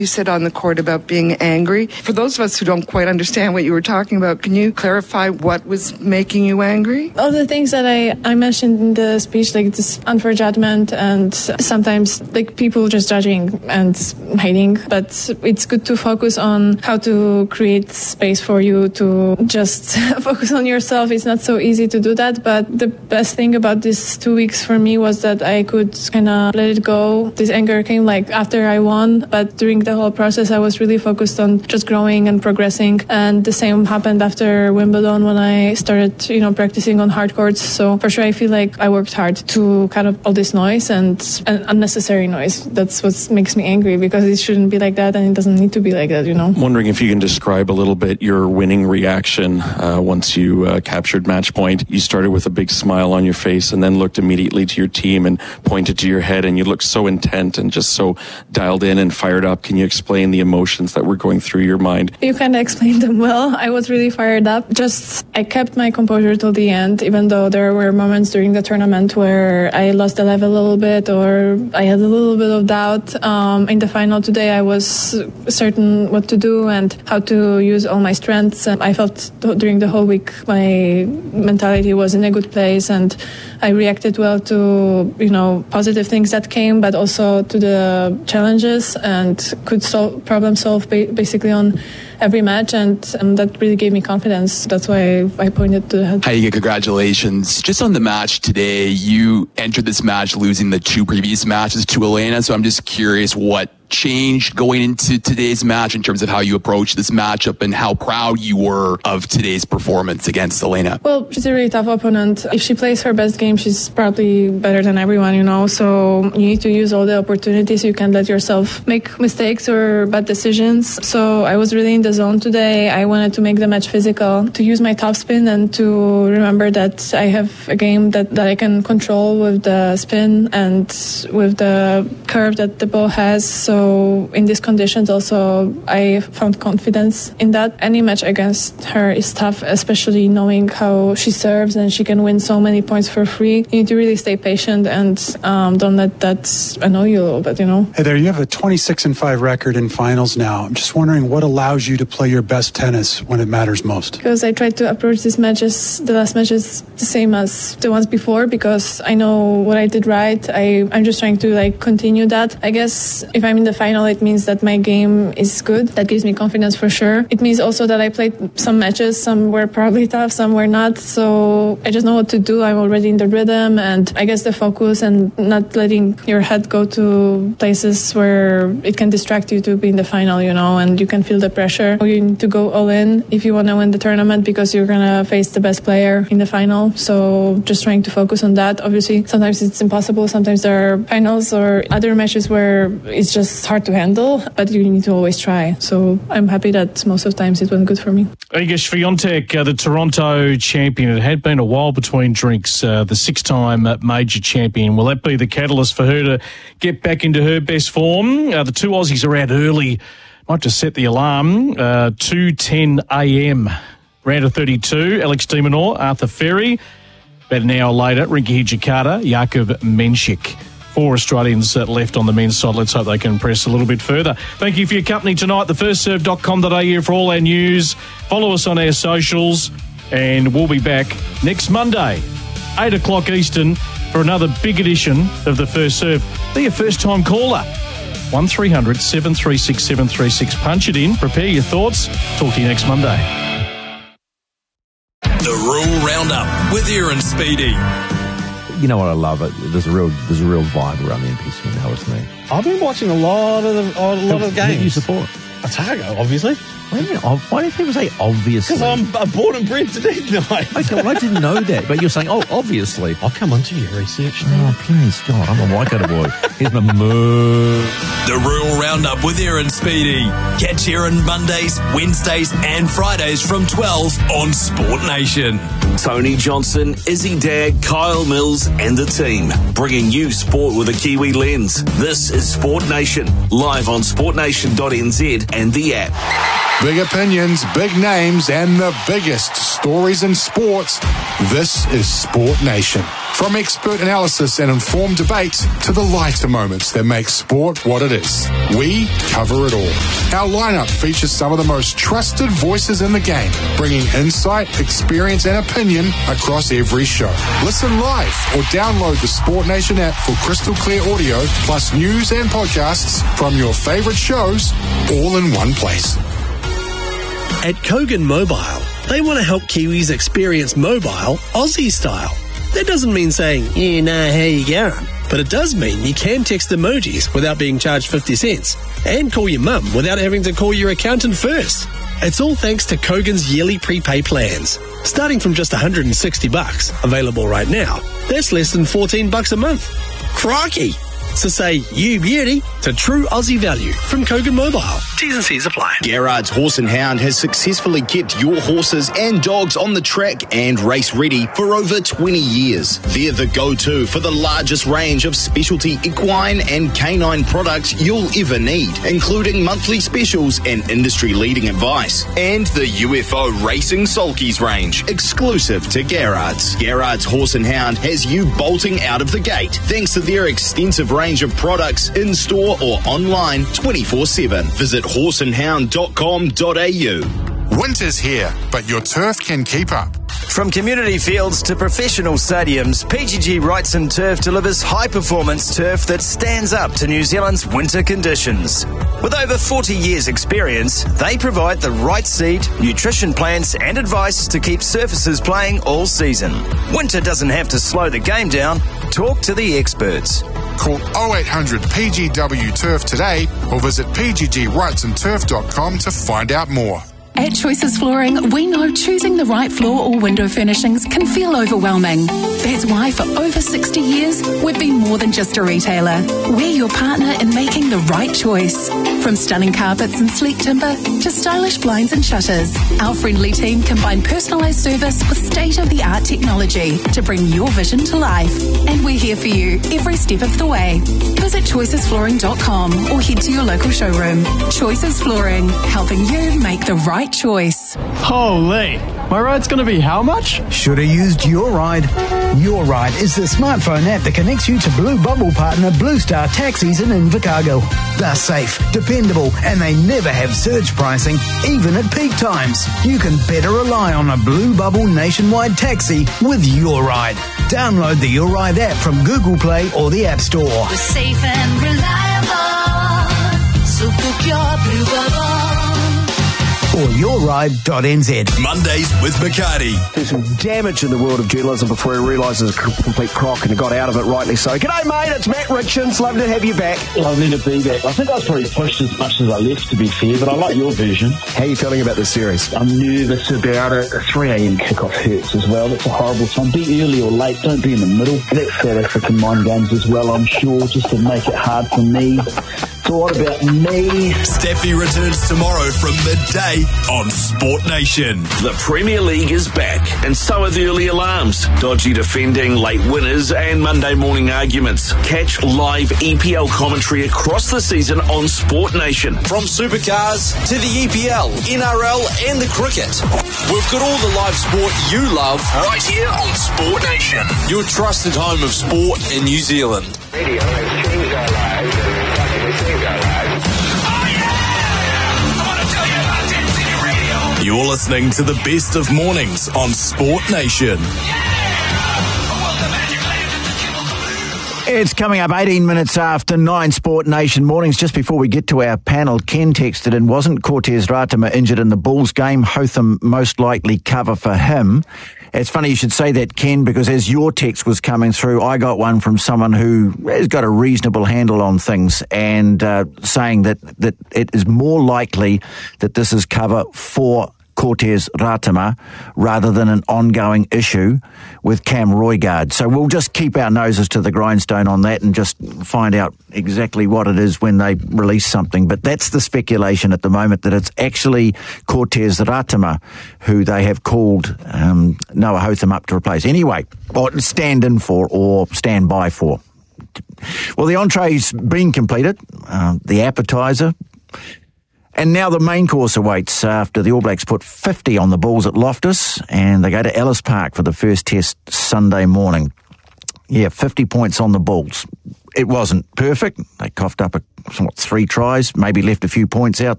You said on the court about being angry. For those of us who don't quite understand what you were talking about, can you clarify what was making you angry? All the things that I mentioned in the speech, like this unfair judgment and sometimes like people just judging and hating. But it's good to focus on how to create space for you to just focus on yourself. It's not so easy to do that. But the best thing about these 2 weeks for me was that I could kind of let it go. This anger came like after I won, but during the whole process I was really focused on just growing and progressing, and the same happened after Wimbledon when I started practicing on hard courts. So for sure I feel like I worked hard to cut up all this noise and unnecessary noise. That's what makes me angry, because it shouldn't be like that and it doesn't need to be like that. I'm wondering if you can describe a little bit your winning reaction once you captured match point. You started with a big smile on your face and then looked immediately to your team and pointed to your head, and you looked so intent and just so dialed in and fired up. Can you explain the emotions that were going through your mind? You kind of explained them well. I was really fired up. I kept my composure till the end, even though there were moments during the tournament where I lost the level a little bit or I had a little bit of doubt. In the final today, I was certain what to do and how to use all my strengths. And I felt during the whole week my mentality was in a good place, and I reacted well to positive things that came, but also to the challenges, and could problem solve basically on every match, and that really gave me confidence. That's why I pointed to that. Heike, congratulations. Just on the match today, you entered this match losing the 2 previous matches to Elena, so I'm just curious what changed going into today's match in terms of how you approached this matchup and how proud you were of today's performance against Elena. Well, she's a really tough opponent. If she plays her best game, she's probably better than everyone, so you need to use all the opportunities. You can't let yourself make mistakes or bad decisions. So I was really in the zone today. I wanted to make the match physical, to use my topspin and to remember that I have a game that I can control with the spin and with the curve that the ball has. So in these conditions also I found confidence in that. Any match against her is tough, especially knowing how she serves and she can win so many points for free. You need to really stay patient and don't let that annoy you a little bit, Hey there, you have a 26-5 record in finals now. I'm just wondering what allows you to play your best tennis when it matters most. Because I tried to approach these matches, the last matches, the same as the ones before, because I know what I did right. I'm just trying to continue that. I guess if I'm in the final, it means that my game is good. That gives me confidence for sure. It means also that I played some matches. Some were probably tough, some were not. So I just know what to do. I'm already in the rhythm, and I guess the focus and not letting your head go to places where it can distract you to be in the final, and you can feel the pressure. You need to go all in if you want to win the tournament, because you're going to face the best player in the final. So just trying to focus on that. Obviously, sometimes it's impossible. Sometimes there are finals or other matches where it's just hard to handle, but you need to always try. So I'm happy that most of the times it went good for me. Iga Swiatek, the Toronto champion. It had been a while between drinks. The 6-time major champion. Will that be the catalyst for her to get back into her best form? The 2 Aussies are out early. Might just set the alarm. 2:10 a.m. Round of 32. Alex de Minaur, Arthur Ferry. About an hour later, Rinky Hijikata, Jakub Menchik. 4 Australians left on the men's side. Let's hope they can press a little bit further. Thank you for your company tonight. Thefirstserve.com.au for all our news. Follow us on our socials, and we'll be back next Monday, 8 o'clock Eastern, for another big edition of The First Serve. Be a first-time caller. 1300 736 736. Punch it in. Prepare your thoughts. Talk to you next Monday. The Rural Roundup with Aaron Speedy. You know what I love? There's a real vibe around the NPC now, isn't there? I've been watching a lot of games. Who do you support? Otago, obviously. Wait a minute, why do people say obviously? Because I'm born and bred to tonight. Okay, well, I didn't know that, but you're saying, obviously. I'll come on to your research. Oh, please, God, I'm a Waikato boy. Here's my moo. The Rural Roundup with Aaron Speedy. Catch Aaron Mondays, Wednesdays and Fridays from 12 on Sport Nation. Tony Johnson, Izzy Dagg, Kyle Mills and the team, bringing you sport with a Kiwi lens. This is Sport Nation, live on sportnation.nz and the app. Big opinions, big names, and the biggest stories in sports. This is Sport Nation. From expert analysis and informed debate to the lighter moments that make sport what it is, we cover it all. Our lineup features some of the most trusted voices in the game, bringing insight, experience and opinion across every show. Listen live or download the Sport Nation app for crystal clear audio, plus news and podcasts from your favourite shows, all in one place. At Kogan Mobile, they want to help Kiwis experience mobile Aussie style. That doesn't mean saying, how you going? But it does mean you can text emojis without being charged 50 cents and call your mum without having to call your accountant first. It's all thanks to Kogan's yearly prepay plans. Starting from just $160, available right now, that's less than $14 a month. Crikey! So say you beauty to true Aussie value from Kogan Mobile. T's and C's apply. Garrard's Horse and Hound has successfully kept your horses and dogs on the track and race ready for over 20 years. They're the go-to for the largest range of specialty equine and canine products you'll ever need, including monthly specials and industry-leading advice. And the UFO Racing Sulkies range, exclusive to Garrard's. Garrard's Horse and Hound has you bolting out of the gate thanks to their extensive range of products in-store or online 24/7. Visit horseandhound.com.au. Winter's here, but your turf can keep up. From community fields to professional stadiums, PGG Wrightson Turf delivers high-performance turf that stands up to New Zealand's winter conditions. With over 40 years' experience, they provide the right seed, nutrition plans and advice to keep surfaces playing all season. Winter doesn't have to slow the game down. Talk to the experts. Call 0800 PGW Turf today or visit pggwrightsonturf.com to find out more. At Choices Flooring, we know choosing the right floor or window furnishings can feel overwhelming. That's why for over 60 years, we've been more than just a retailer. We're your partner in making the right choice. From stunning carpets and sleek timber to stylish blinds and shutters, our friendly team combine personalised service with state-of-the-art technology to bring your vision to life. And we're here for you every step of the way. Visit choicesflooring.com or head to your local showroom. Choices Flooring, helping you make the right choice. Holy, my ride's going to be how much? Should have used Your Ride. Your Ride is the smartphone app that connects you to Blue Bubble partner Blue Star Taxis in Invercargill. They're safe, dependable, and they never have surge pricing, even at peak times. You can better rely on a Blue Bubble nationwide taxi with Your Ride. Download the Your Ride app from Google Play or the App Store. We're safe and reliable, so book your Blue Bubble. Or yourride.nz. Mondays with McCarty. There's some damage in the world of journalism before he realises it's a complete crock and he got out of it rightly so. G'day mate, it's Matt Richards. Lovely to have you back. Lovely to be back. I think I was probably pushed as much as I left, to be fair, but I like your version. How are you feeling about this series? I'm nervous about it. A 3 a.m. kickoff hurts as well. That's a horrible time. Be early or late. Don't be in the middle. That's South African mind games as well, I'm sure, just to make it hard for me. So what about me? Steffi returns tomorrow from midday on Sport Nation. The Premier League is back, and so are the early alarms, dodgy defending, late winners, and Monday morning arguments. Catch live EPL commentary across the season on Sport Nation. From supercars to the EPL, NRL, and the cricket, we've got all the live sport you love right here on Sport Nation. Your trusted home of sport in New Zealand. Radio has changed our lives. You're listening to the best of mornings on Sport Nation. It's coming up 18 minutes after 9 Sport Nation mornings. Just before we get to our panel, Ken texted in, wasn't Cortez Ratama injured in the Bulls game? Hotham most likely cover for him. It's funny you should say that, Ken, because as your text was coming through, I got one from someone who has got a reasonable handle on things and saying that it is more likely that this is cover for Cortez Ratama rather than an ongoing issue with Cam Roigard. So we'll just keep our noses to the grindstone on that and just find out exactly what it is when they release something. But that's the speculation at the moment, that it's actually Cortez Ratama who they have called Noah Hotham up to replace. Anyway, or stand in for or stand by for. Well, the entree's been completed, the appetiser, and now the main course awaits after the All Blacks put 50 on the Bulls at Loftus, and they go to Ellis Park for the first test Sunday morning. 50 points on the Bulls. It wasn't perfect. They coughed up 3 tries, maybe left a few points out